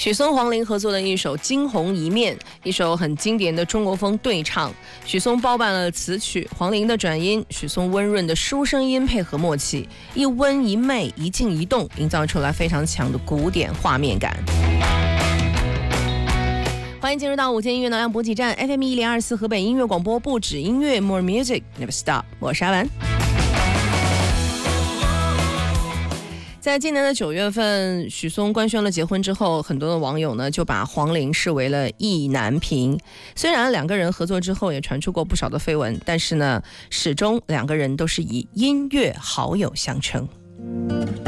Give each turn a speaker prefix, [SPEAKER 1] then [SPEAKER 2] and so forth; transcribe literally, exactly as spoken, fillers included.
[SPEAKER 1] 许嵩黄龄合作的一首《惊鸿一面》，一首很经典的中国风对唱。许嵩包办了词曲，黄龄的转音，许嵩温润的书声音配合默契，一温一媚，一静一动，营造出来非常强的古典画面感。欢迎进入到午间音乐能量补给站 F M 一零二四河北音乐广播，不止音乐 More Music Never Stop， 我是阿文。在今年的九月份，许嵩官宣了结婚之后，很多的网友呢就把黄龄视为了意难平。虽然两个人合作之后也传出过不少的绯闻，但是呢，始终两个人都是以音乐好友相称。